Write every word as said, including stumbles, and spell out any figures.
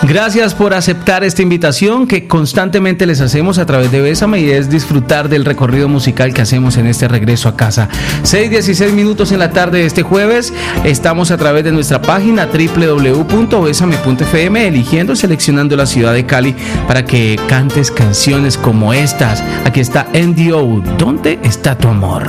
Gracias por aceptar esta invitación que constantemente les hacemos a través de Bésame, y es disfrutar del recorrido musical que hacemos en este regreso a casa. seis dieciséis minutos en la tarde de este jueves. Estamos a través de nuestra página doble u doble u doble u punto besame punto efe eme, eligiendo, seleccionando la ciudad de Cali para que cantes canciones como estas. Aquí está N D O, ¿dónde está tu amor?